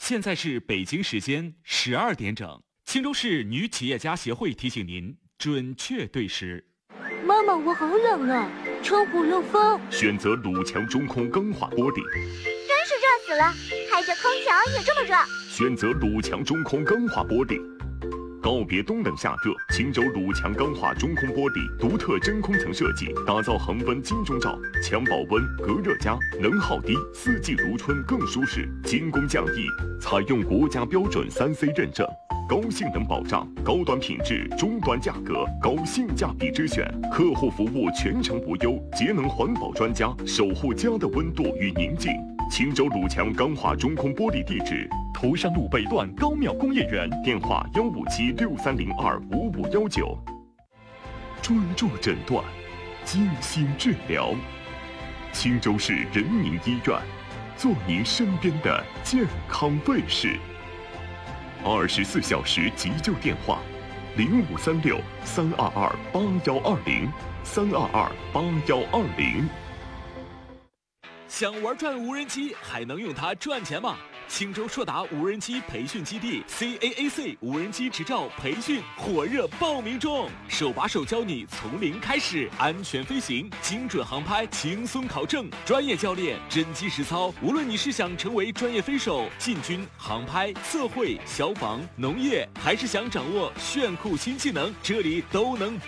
现在是北京时间12点整。青州市女企业家协会提醒您准确对时。 妈妈，我好冷啊，窗户漏风。 选择鲁强中空钢化玻璃。 真是热死了，开着空调也这么热。 选择鲁强中空钢化玻璃。告别冬冷夏热，青州鲁强钢化中空玻璃独特真空层设计，打造恒温金钟罩，强保温、隔热佳，能耗低，四季如春更舒适，精工匠艺，采用国家标准3C 认证，高性能保障，高端品质，中端价格，高性价比之选，客户服务全程无忧，节能环保专家守护家的温度与宁静。青州鲁强钢化中空玻璃地址：头山路北段高庙工业园，电话15763025519。专注诊断，精心治疗。青州市人民医院，做您身边的健康卫士。24小时急救电话：0536-322-8120，322-8120。 想玩转无人机还能用它赚钱吗？青州硕达无人机培训基地 CAAC 无人机执照培训火热报名中，手把手教你从零开始，安全飞行，精准航拍，轻松考证，专业教练真机实操。无论你是想成为专业飞手，进军航拍、测绘、消防、农业，还是想掌握炫酷新技能，这里都能